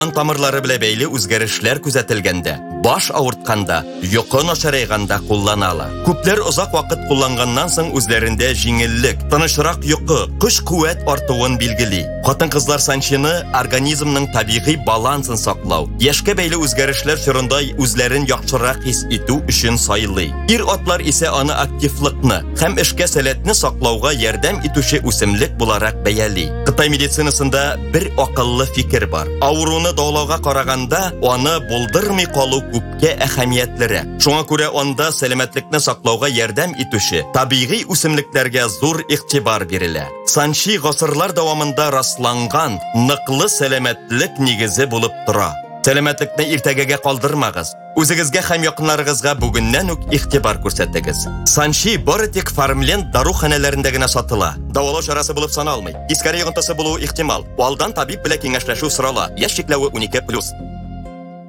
тамырлары белән бәйле үзгәрешләр күзәтелгәндә, баш авыртканда, йокы начарайганда кулланалар. Күпләр озак вакыт кулланганнан соң үзләрендә җиңеллек, тынычрак йокы, көч-куәт артуын билгели. Хатын-кызлар санчыны организмның табигый балансын саклау, яшькә бәйле үзгәрешләр чорында үзләрен яхшырак хис итү өчен сайлый. Ир-атлар исә аны активлыкны һәм эшкә сәләтне саклауга ярдәм итүче үсемлек буларак бәяли. Кытай медицинасында бер акыллы фикер бар. Авыруны дәвалауга караганда, аны булдырмый калу күпкә әһәмиятлерәк. Шуңа күрә анда сәламәтлекне саклауга ярдәм итүче табигый үсемлекләргә зур игътибар бирелә. Санчи гасырлар дәвамында расланган ныклы сәламәтлек нигезе булып тора. Сәламәтлекне иртәгәгә калдырмагыз. Үзегезгә һәм якыннарыгызга бүгеннән үк игътибар күрсәтегез. Санчи бары тик Фармленд даруханәләрендә генә сатыла. Дәвалау чарасы булып саналмый. Искәре йогынтысы булуы ихтимал. Алдан табиб белән киңәшләшү сорала. Яшь чикләве 12+.